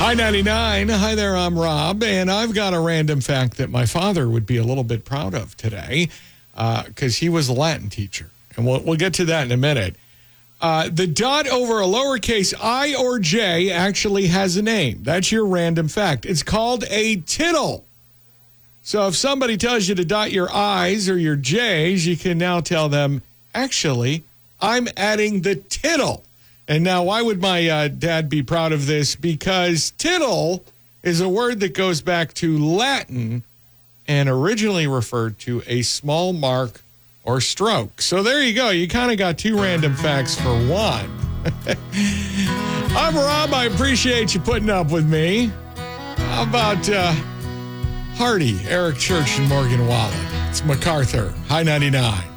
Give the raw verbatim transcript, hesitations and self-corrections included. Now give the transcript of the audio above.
Hi, ninety-nine. Hi there, I'm Rob, and I've got a random fact that my father would be a little bit proud of today because uh, he was a Latin teacher, and we'll, we'll get to that in a minute. Uh, the dot over a lowercase I or J actually has a name. That's your random fact. It's called a tittle. So if somebody tells you to dot your I's or your J's, you can now tell them, actually, I'm adding the tittle. And now, why would my uh, dad be proud of this? Because tittle is a word that goes back to Latin and originally referred to a small mark or stroke. So there you go. You kind of got two random facts for one. I'm Rob. I appreciate you putting up with me. How about uh, Hardy, Eric Church, and Morgan Wallen? It's MacArthur. Hi, ninety-nine.